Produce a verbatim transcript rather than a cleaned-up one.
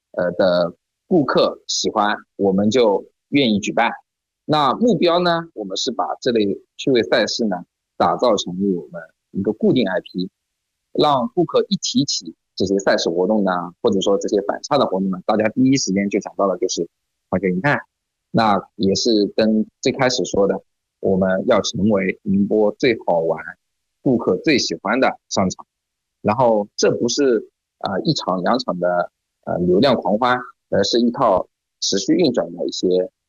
呃的顾客喜欢，我们就愿意举办。那目标呢，我们是把这类趣味赛事呢打造成我们一个固定 I P，让顾客一提起这些赛事活动呢，或者说这些反差的活动呢，大家第一时间就想到的就是滑雪银泰。那也是跟最开始说的，我们要成为宁波最好玩、顾客最喜欢的商场。然后这不是啊、呃一场两场的呃流量狂欢，而是一套持续运转的一些